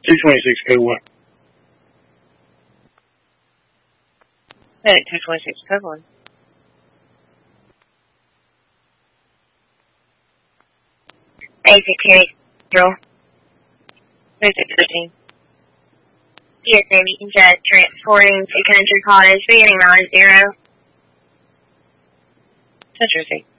226 code 1. Medic 226 code 1. Basic Terry Drill. Basic 15. Yes, ma'am, you can just transporting to Country Cottage, beginning 90. Century